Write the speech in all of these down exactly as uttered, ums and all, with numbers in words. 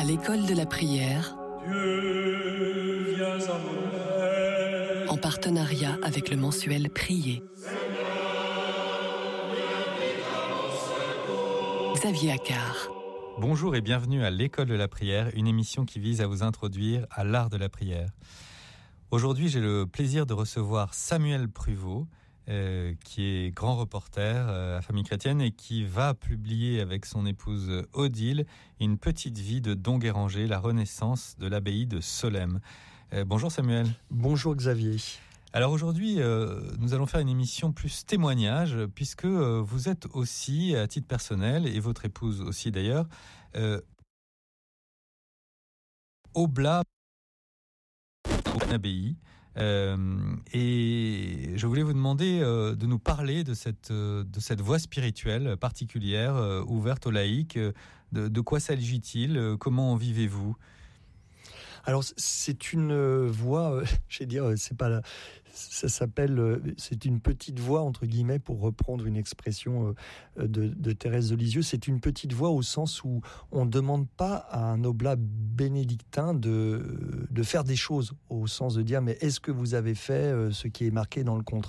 À l'école de la prière, Dieu, viens à mon aide. En partenariat avec le mensuel Prier. Xavier Accard. Bonjour et bienvenue à l'école de la prière, une émission qui vise à vous introduire à l'art de la prière. Aujourd'hui, j'ai le plaisir de recevoir Samuel Pruvot, euh, qui est grand reporter euh, à Famille Chrétienne et qui va publier avec son épouse Odile une petite vie de Don Guéranger, la renaissance de l'abbaye de Solesmes. Euh, bonjour Samuel. Bonjour Xavier. Alors aujourd'hui, euh, nous allons faire une émission plus témoignage, puisque euh, vous êtes aussi, à titre personnel, et votre épouse aussi d'ailleurs, euh, oblat d'une abbaye. Euh, et je voulais vous demander euh, de nous parler de cette, euh, de cette voie spirituelle particulière, euh, ouverte aux laïcs. De, de quoi s'agit-il ? euh, Comment en vivez-vous ? Alors c'est une voie, je vais dire, c'est pas la, ça s'appelle, c'est une petite voie entre guillemets pour reprendre une expression de, de Thérèse de Lisieux. C'est une petite voie au sens où on ne demande pas à un oblat bénédictin de de faire des choses, au sens de dire mais est-ce que vous avez fait ce qui est marqué dans le contrat ?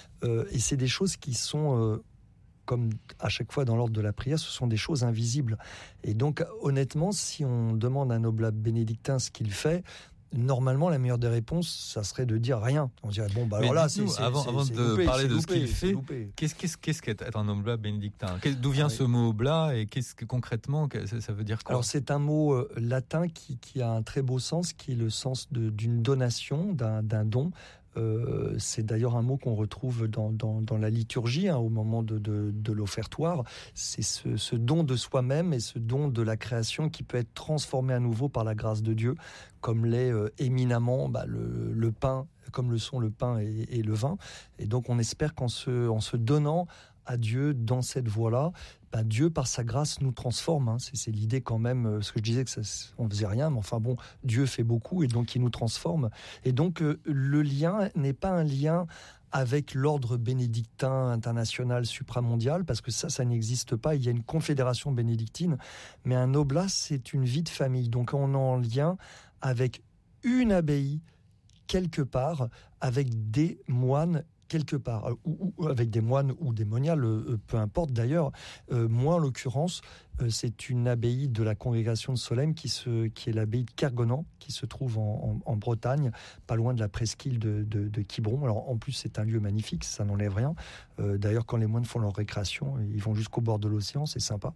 Et c'est des choses qui sont comme à chaque fois dans l'ordre de la prière, ce sont des choses invisibles. Et donc, honnêtement, si on demande à un oblat bénédictin ce qu'il fait, normalement, la meilleure des réponses, ça serait de dire rien. On dirait, bon, bah alors là, c'est, c'est, avant, c'est, avant c'est de loupé, parler c'est de loupé, ce qu'il fait, qu'est-ce, qu'est-ce, qu'est-ce qu'être un oblat bénédictin ? D'où vient ah, ce oui. mot oblat et qu'est-ce que concrètement, ça veut dire quoi ? Alors, c'est un mot euh, latin qui, qui a un très beau sens, qui est le sens de, d'une donation, d'un, d'un don. Euh, c'est d'ailleurs un mot qu'on retrouve dans, dans, dans la liturgie, hein, au moment de, de, de l'offertoire. C'est ce, ce don de soi-même et ce don de la création qui peut être transformé à nouveau par la grâce de Dieu, comme l'est euh, éminemment bah, le, le pain, comme le sont le pain et, et le vin. Et donc on espère qu'en se, en se donnant à Dieu dans cette voie-là, ben Dieu, par sa grâce, nous transforme. Hein. C'est, c'est l'idée quand même, ce que je disais, que ça, on faisait rien, mais enfin bon, Dieu fait beaucoup et donc il nous transforme. Et donc euh, le lien n'est pas un lien avec l'ordre bénédictin international supramondial, parce que ça, ça n'existe pas. Il y a une confédération bénédictine, mais un oblat, c'est une vie de famille. Donc on est en lien avec une abbaye, quelque part, avec des moines quelque part, ou, ou avec des moines ou des moniales, euh, peu importe d'ailleurs. Euh, moi, en l'occurrence, euh, c'est une abbaye de la congrégation de Solesmes qui, se, qui est l'abbaye de Kergonan, qui se trouve en, en, en Bretagne, pas loin de la presqu'île de, de, de Quiberon. Alors, en plus, c'est un lieu magnifique, ça n'enlève rien. Euh, d'ailleurs, quand les moines font leur récréation, ils vont jusqu'au bord de l'océan, c'est sympa.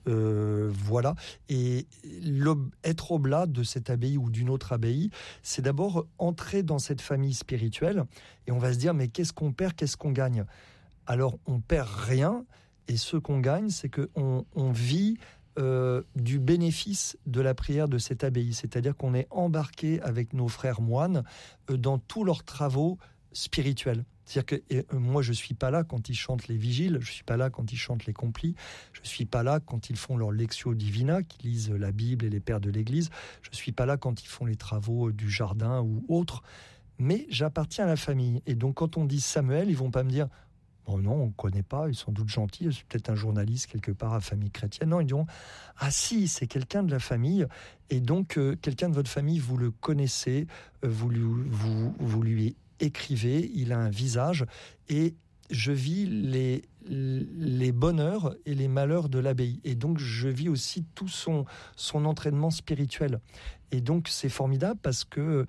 Euh, voilà. Et être oblat de cette abbaye ou d'une autre abbaye, c'est d'abord entrer dans cette famille spirituelle, et on va se dire, mais qu'est-ce qu'on perd, qu'est-ce qu'on gagne ? Alors, on perd rien, et ce qu'on gagne, c'est qu'on on vit euh, du bénéfice de la prière de cette abbaye. C'est-à-dire qu'on est embarqué avec nos frères moines euh, dans tous leurs travaux spirituels. C'est-à-dire que et, euh, moi, je ne suis pas là quand ils chantent les vigiles, je ne suis pas là quand ils chantent les complis, je ne suis pas là quand ils font leur Lectio Divina, qui lisent la Bible et les pères de l'Église, je ne suis pas là quand ils font les travaux du jardin ou autres, mais j'appartiens à la famille. Et donc, quand on dit Samuel, ils ne vont pas me dire « Oh non, on ne connaît pas, ils sont doute gentils, c'est peut-être un journaliste quelque part à Famille Chrétienne. » Non, ils diront « Ah si, c'est quelqu'un de la famille. » Et donc, euh, quelqu'un de votre famille, vous le connaissez, euh, vous, lui, vous, vous lui écrivez, il a un visage, et je vis les, les bonheurs et les malheurs de l'abbaye. Et donc, je vis aussi tout son, son entraînement spirituel. Et donc, c'est formidable parce que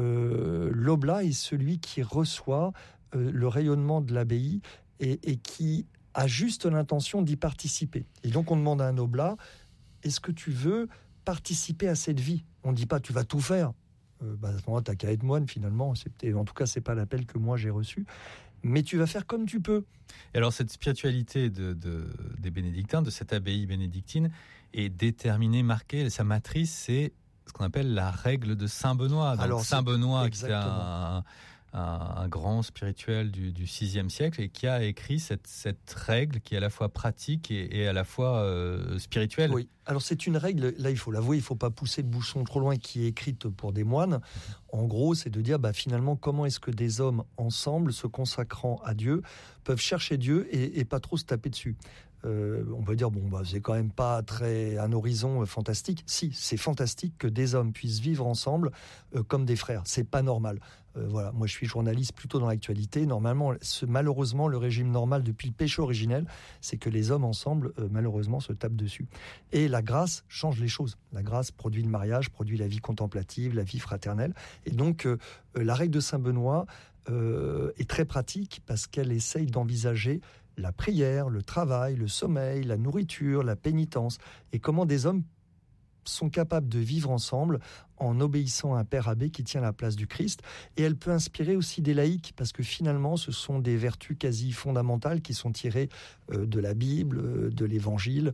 euh, l'oblat est celui qui reçoit euh, le rayonnement de l'abbaye et, et qui a juste l'intention d'y participer. Et donc, on demande à un oblat, est-ce que tu veux participer à cette vie ? On ne dit pas, tu vas tout faire. Euh, bah, à ce moment-là, tu n'as qu'à être moine, finalement. C'est, en tout cas, ce n'est pas l'appel que moi, j'ai reçu. Mais tu vas faire comme tu peux. Et alors, cette spiritualité de, de, des bénédictins, de cette abbaye bénédictine, est déterminée, marquée. Sa matrice, c'est ce qu'on appelle la règle de Saint-Benoît. Donc, alors, Saint-Benoît, qui est un, un, un grand spirituel du, du sixième siècle et qui a écrit cette, cette règle qui est à la fois pratique et, et à la fois euh, spirituelle. Oui. Alors c'est une règle, là il faut l'avouer, il ne faut pas pousser le bouchon trop loin, qui est écrite pour des moines. En gros, c'est de dire bah, finalement comment est-ce que des hommes ensemble, se consacrant à Dieu, peuvent chercher Dieu et, et pas trop se taper dessus. Euh, on peut dire, bon, bah, c'est quand même pas très un horizon euh, fantastique. Si, c'est fantastique que des hommes puissent vivre ensemble euh, comme des frères. C'est pas normal. Euh, voilà, moi je suis journaliste plutôt dans l'actualité. Normalement, ce, malheureusement, le régime normal depuis le péché originel, c'est que les hommes ensemble, euh, malheureusement, se tapent dessus. Et la grâce change les choses. La grâce produit le mariage, produit la vie contemplative, la vie fraternelle. Et donc, euh, la règle de Saint Benoît euh, est très pratique parce qu'elle essaye d'envisager la prière, le travail, le sommeil, la nourriture, la pénitence, et comment des hommes sont capables de vivre ensemble en obéissant à un père abbé qui tient la place du Christ. Et elle peut inspirer aussi des laïcs, parce que finalement, ce sont des vertus quasi fondamentales qui sont tirées euh, de la Bible, euh, de l'Évangile,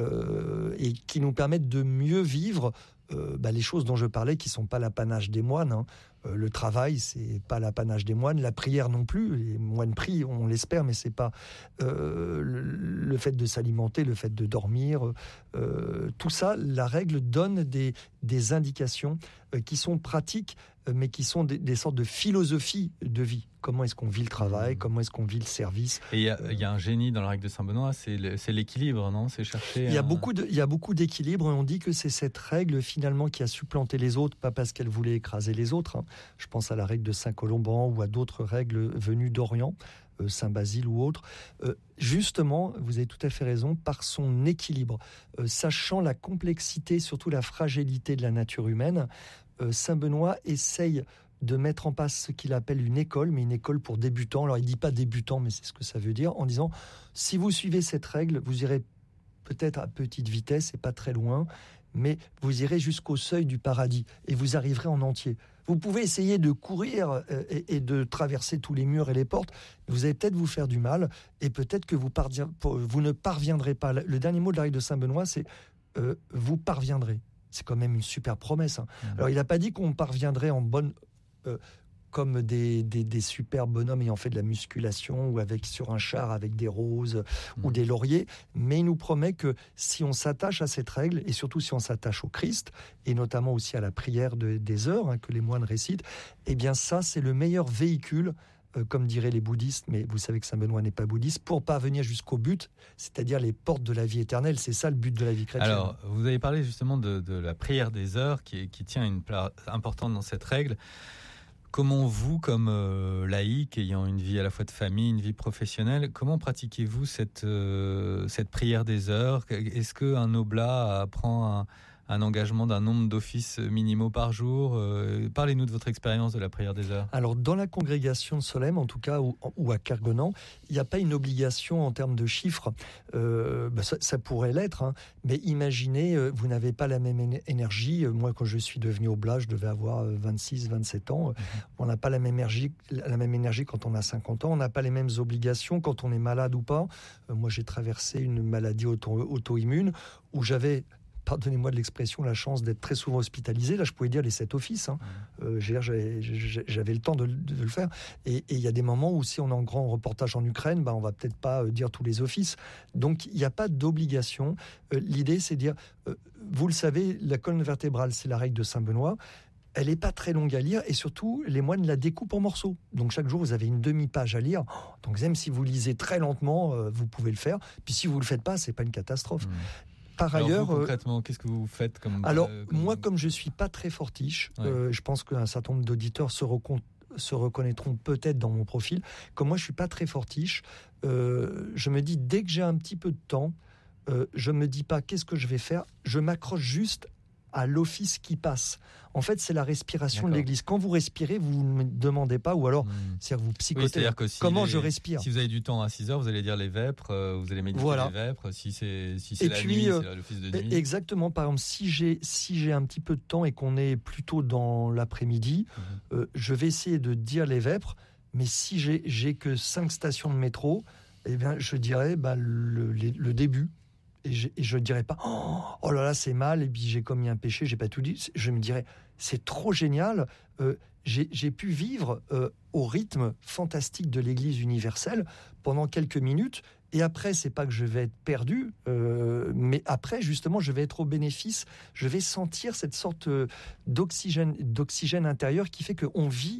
euh, et qui nous permettent de mieux vivre euh, bah, les choses dont je parlais, qui ne sont pas l'apanage des moines, hein. Euh, le travail, c'est pas l'apanage des moines. La prière non plus. Les moines prient, on l'espère, mais c'est pas euh, le, le fait de s'alimenter, le fait de dormir. Euh, tout ça, la règle donne des, des indications euh, qui sont pratiques, euh, mais qui sont des, des sortes de philosophies de vie. Comment est-ce qu'on vit le travail ? Comment est-ce qu'on vit le service ? Et il y, euh, y a un génie dans la règle de Saint Benoît, c'est, le, c'est l'équilibre, non ? C'est chercher. Il y a un... beaucoup de, il y a beaucoup d'équilibre, et on dit que c'est cette règle finalement qui a supplanté les autres, pas parce qu'elle voulait écraser les autres, hein. Je pense à la règle de Saint Colomban ou à d'autres règles venues d'Orient, euh, Saint Basile ou autres. Euh, justement, vous avez tout à fait raison, par son équilibre, euh, sachant la complexité, surtout la fragilité de la nature humaine, euh, Saint Benoît essaye de mettre en place ce qu'il appelle une école, mais une école pour débutants. Alors il ne dit pas débutant, mais c'est ce que ça veut dire, en disant, si vous suivez cette règle, vous irez peut-être à petite vitesse et pas très loin, mais vous irez jusqu'au seuil du paradis et vous arriverez en entier. Vous pouvez essayer de courir et, et de traverser tous les murs et les portes, mais vous allez peut-être vous faire du mal, et peut-être que vous, parvien, vous ne parviendrez pas. Le dernier mot de la règle de Saint Benoît, c'est euh, « vous parviendrez ». C'est quand même une super promesse, hein. Mmh. Alors il n'a pas dit qu'on parviendrait en bonne... Euh, comme des, des, des super bonhommes ayant fait de la musculation ou avec, sur un char avec des roses mmh. ou des lauriers, mais il nous promet que si on s'attache à cette règle, et surtout si on s'attache au Christ, et notamment aussi à la prière de, des heures, hein, que les moines récitent, eh bien ça, c'est le meilleur véhicule, euh, comme diraient les bouddhistes, mais vous savez que Saint Benoît n'est pas bouddhiste, pour parvenir jusqu'au but, c'est-à-dire les portes de la vie éternelle. C'est ça le but de la vie chrétienne. Alors, vous avez parlé justement de, de la prière des heures, qui, qui tient une place importante dans cette règle. Comment vous, comme euh, laïc, ayant une vie à la fois de famille, une vie professionnelle, comment pratiquez-vous cette, euh, cette prière des heures ? Est-ce qu'un oblat prend un, un engagement d'un nombre d'offices minimaux par jour ? euh, Parlez-nous de votre expérience de la prière des heures. Alors, dans la congrégation de Solesmes, en tout cas, ou, ou à Kergonan, il n'y a pas une obligation en termes de chiffres. Euh, bah ça, ça pourrait l'être, hein, mais imaginez, euh, vous n'avez pas la même énergie. Moi, quand je suis devenu oblat, je devais avoir vingt-six, vingt-sept ans. Mmh. On n'a pas la même, énergie, la même énergie quand on a cinquante ans. On n'a pas les mêmes obligations quand on est malade ou pas. Euh, moi, j'ai traversé une maladie auto, auto-immune où j'avais... pardonnez-moi de l'expression, la chance d'être très souvent hospitalisé. Là, je pouvais dire les sept offices. Hein. Euh, j'avais, j'avais le temps de, de le faire. Et il y a des moments où, si on est en grand reportage en Ukraine, bah, on va peut-être pas dire tous les offices. Donc, il n'y a pas d'obligation. Euh, l'idée, c'est de dire, euh, vous le savez, la colonne vertébrale, c'est la règle de Saint Benoît. Elle n'est pas très longue à lire, et surtout, les moines la découpent en morceaux. Donc, chaque jour, vous avez une demi-page à lire. Donc, même si vous lisez très lentement, euh, vous pouvez le faire. Puis, si vous ne le faites pas, c'est pas une catastrophe. Mmh. Par alors ailleurs, vous, concrètement, euh, qu'est-ce que vous faites comme Alors, euh, comme... moi, comme je suis pas très fortiche, ouais. euh, je pense qu'un certain nombre d'auditeurs se, recon- se reconnaîtront peut-être dans mon profil. Comme moi, je suis pas très fortiche, euh, je me dis, dès que j'ai un petit peu de temps, euh, je me dis pas qu'est-ce que je vais faire, je m'accroche juste à l'office qui passe. En fait, c'est la respiration D'accord. de l'Église. Quand vous respirez, vous ne me demandez pas, ou alors, mmh. c'est-à-dire vous psychotez. Oui, c'est-à-dire que si comment les, je respire. Si vous avez du temps à six heures, vous allez dire les vêpres, euh, vous allez méditer voilà. les vêpres. Si c'est, si c'est et la puis, nuit, euh, c'est l'office de nuit. Exactement. Par exemple, si j'ai, si j'ai un petit peu de temps et qu'on est plutôt dans l'après-midi, mmh. euh, je vais essayer de dire les vêpres, mais si j'ai, j'ai que cinq stations de métro, eh bien, je dirais bah, le, le, le début. Et je ne dirais pas oh, oh là là c'est mal et puis j'ai commis un péché, j'ai pas tout dit. Je me dirais c'est trop génial. Euh, j'ai, j'ai pu vivre euh, au rythme fantastique de l'Église universelle pendant quelques minutes. Et après, c'est pas que je vais être perdu, euh, mais après, justement, je vais être au bénéfice. Je vais sentir cette sorte d'oxygène, d'oxygène intérieur qui fait qu'on vit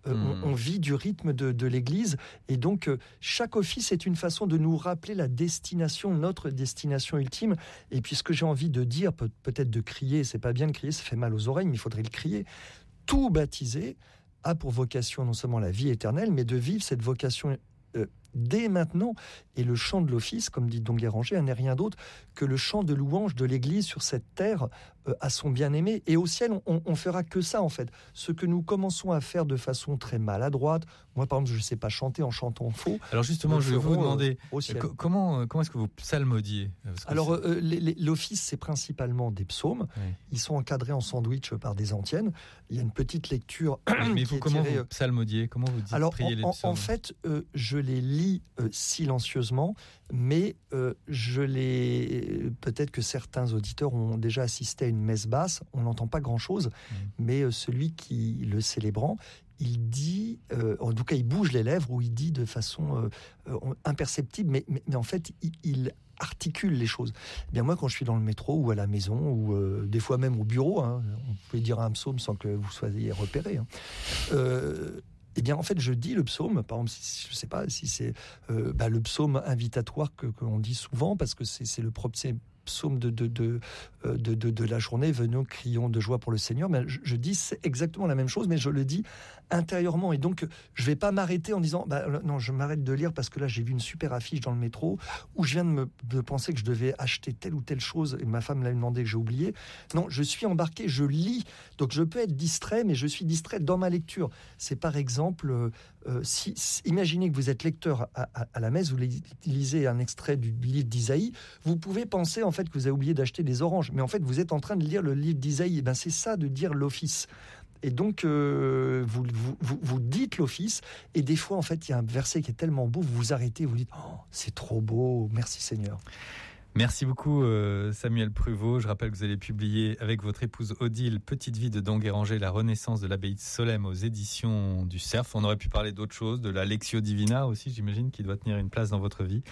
Euh, mmh. on, on vit du rythme de, de l'Église. Et donc, euh, chaque office est une façon de nous rappeler la destination, notre destination ultime. Et puis, ce que j'ai envie de dire, peut, peut-être de crier, c'est pas bien de crier, ça fait mal aux oreilles, mais il faudrait le crier. Tout baptisé a pour vocation non seulement la vie éternelle, mais de vivre cette vocation euh, dès maintenant. Et le chant de l'office, comme dit Don Guéranger, n'est rien d'autre que le chant de louange de l'Église sur cette terre euh, à son bien-aimé. Et au ciel, on, on fera que ça, en fait. Ce que nous commençons à faire de façon très maladroite. Moi, par exemple, je ne sais pas chanter en chantant faux. Alors justement, je vais vous demander, euh, c- comment, comment est-ce que vous psalmodiez ? Alors, euh, les, les, l'office, c'est principalement des psaumes. Oui. Ils sont encadrés en sandwich par des antennes. Il y a une petite lecture. Mais qui vous, est comment tirée, vous psalmodiez ? Comment vous dites Alors, prier en, les psaumes ? En, en fait, euh, je les lis euh, silencieusement, mais euh, je les. Peut-être que certains auditeurs ont déjà assisté à une messe basse. On n'entend pas grand-chose, mmh. mais euh, celui qui le célébrant, il dit, euh, en tout cas, il bouge les lèvres ou il dit de façon euh, euh, imperceptible, mais, mais, mais en fait, il, il articule les choses. Eh bien moi, quand je suis dans le métro ou à la maison ou euh, des fois même au bureau, hein, on peut dire un psaume sans que vous soyez repéré. Hein, euh, Eh bien, en fait, je dis le psaume. Par exemple, si, je ne sais pas si c'est euh, bah, le psaume invitatoire que qu'on dit souvent, parce que c'est, c'est le propre psaume de de de, de de de la journée. Venons, crions de joie pour le Seigneur. Mais je, je dis c'est exactement la même chose, mais je le dis intérieurement. Et donc, je vais pas m'arrêter en disant bah, non, je m'arrête de lire parce que là, j'ai vu une super affiche dans le métro où je viens de me de penser que je devais acheter telle ou telle chose et ma femme l'a demandé que j'ai oublié. Non, je suis embarqué, je lis. Donc, je peux être distrait, mais je suis distrait dans ma lecture. C'est par exemple, euh, si, si imaginez que vous êtes lecteur à, à, à la messe, vous lisez un extrait du livre d'Isaïe, vous pouvez penser en fait que vous avez oublié d'acheter des oranges, mais en fait, vous êtes en train de lire le livre d'Isaïe. Et ben, c'est ça de dire l'office. Et donc, euh, vous, vous, vous, vous dites l'office, et des fois, en fait, il y a un verset qui est tellement beau, vous vous arrêtez, vous dites oh, c'est trop beau, merci Seigneur. Merci beaucoup euh, Samuel Pruvot. Je rappelle que vous allez publier avec votre épouse Odile Petite vie de Don Guéranger, la renaissance de l'abbaye de Solesmes aux éditions du Cerf. On aurait pu parler d'autre chose, de la Lectio Divina aussi, j'imagine, qui doit tenir une place dans votre vie.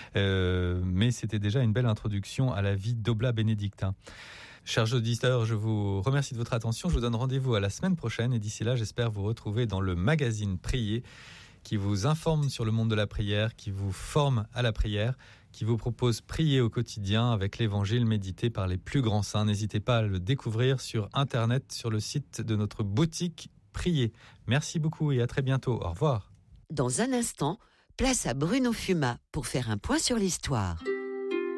Euh, mais c'était déjà une belle introduction à la vie d'Oblat bénédictin. Chers auditeurs, je vous remercie de votre attention. Je vous donne rendez-vous à la semaine prochaine et d'ici là, j'espère vous retrouver dans le magazine Prier qui vous informe sur le monde de la prière, qui vous forme à la prière, qui vous propose prier au quotidien avec l'évangile médité par les plus grands saints. N'hésitez pas à le découvrir sur Internet, sur le site de notre boutique Prier. Merci beaucoup et à très bientôt. Au revoir. Dans un instant, place à Bruno Fuma pour faire un point sur l'histoire.